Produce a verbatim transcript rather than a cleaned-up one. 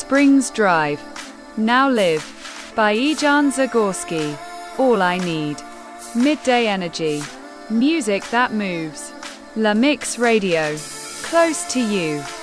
Springs Drive. Now Live by Ejan Zagorski. All I Need. Midday Energy. Music that moves. La Mix Radio. Close to you.